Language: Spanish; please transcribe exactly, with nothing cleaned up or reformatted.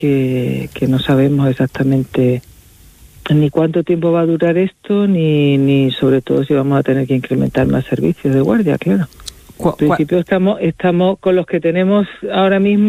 que, que no sabemos exactamente ni cuánto tiempo va a durar esto, ni, ni sobre todo si vamos a tener que incrementar más servicios de guardia, claro. En principio estamos, estamos con los que tenemos ahora mismo.